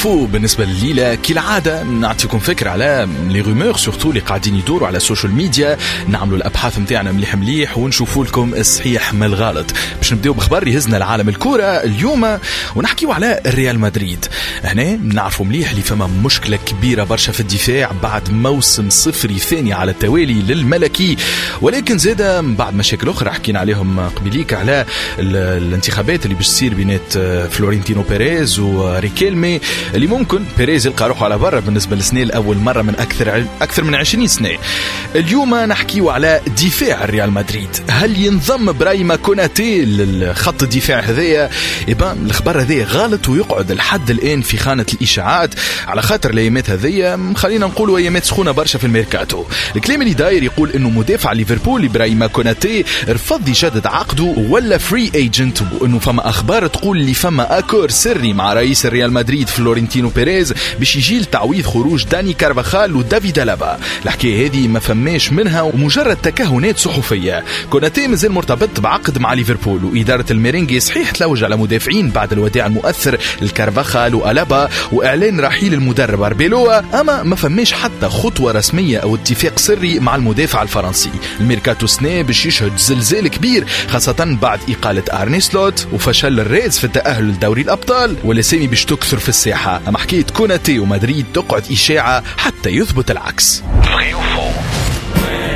انفو بالنسبه لليله كالعاده نعطيكم فكره على لي رومور سورتو اللي قاعدين يدوروا على السوشيال ميديا، نعملوا الابحاث نتاعنا مليح ونشوفوا لكم الصحيح من الغلط. باش نبداو بخبر يهزنا لعالم الكوره اليوم ونحكيوا على ريال مدريد. هنا نعرفوا مليح اللي فما مشكله كبيره برشا في الدفاع بعد موسم صفري ثاني على التوالي للملكي، ولكن زاده بعد مشاكل اخرى حكينا عليهم قبليك على الانتخابات اللي باش تصير بينات فلورنتينو بيريز وريكيلمي، اللي ممكن بيريز يلقى روحه على برا بالنسبه لسنين الاول مره من اكثر من 20 سنه. اليوم نحكيوا على دفاع ريال مدريد، هل ينضم برايما كوناتي للخط الدفاع هذايا؟ يبقى الخبر هذا غلط ويقعد لحد الان في خانه الاشاعات، على خاطر الايامات هذيا خلينا نقولوا ايامات سخونه برشا في الميركاتو. الكلام اللي داير يقول انه مدافع ليفربول برايما كوناتي رفض يجدد عقده ولا فري ايجنت، وانه فما اخبار تقول اللي فما اكور سري مع رئيس ريال مدريد فلورنتينو بيريز باش يجي لتعويض خروج داني كارفاخال ودافيد ألابا. الحكايه هذه ما فماش منها ومجرد تكهنات صحفيه. كوناتي مازال مرتبط بعقد مع ليفربول، واداره الميرينجي صحيح تلوج على مدافعين بعد الوداع المؤثر للكارفاخال وألابا واعلان رحيل المدرب أربيلوا، اما ما فماش حتى خطوه رسميه او اتفاق سري مع المدافع الفرنسي. الميركاتو سنة باش يشهد زلزال كبير خاصه بعد اقاله ارني سلوت وفشل الريدز في التاهل لدوري الابطال، والاسامي باش تكثر في الساحه. اما حكايه كوناتي ومدريد تقعد اشاعه حتى يثبت العكس.